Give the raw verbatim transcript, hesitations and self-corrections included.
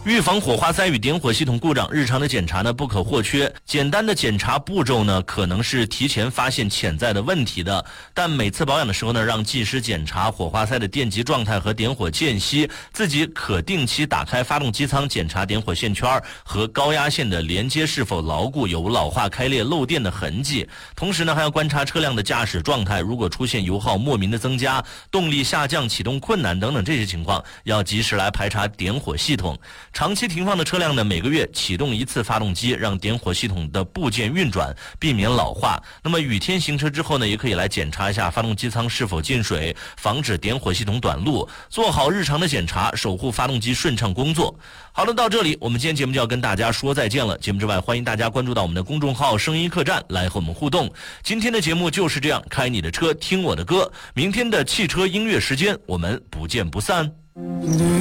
预防火花塞与点火系统故障，日常的检查呢不可或缺。简单的检查步骤呢，可能是提前发现潜在的问题的，但每次保养的时候呢，让技师检查火花塞的电极状态和点火间隙，自己可定期打开发动机舱检查点火线圈和高压线的连接是否牢固，有老化、开裂、漏电的痕迹。同时呢，还要观察车辆的驾驶状态，如果出现油耗莫名的增加、动力下降、启动困难等等这些情况，要及时来排查点火系统。长期停放的车辆呢，每个月启动一次发动机，让点火系统的部件运转，避免老化。那么雨天行车之后呢，也可以来检查一下发动机舱是否进水，防止点火系统短路，做好日常的检查，守护发动机顺畅工作。好了，到这里我们今天节目就要跟大家说再见了。节目之外，欢迎大家关注到我们的公众号声音客栈来和我们互动。今天的节目就是这样，开你的车，听我的歌。明天的汽车音乐时间，我们不见不散。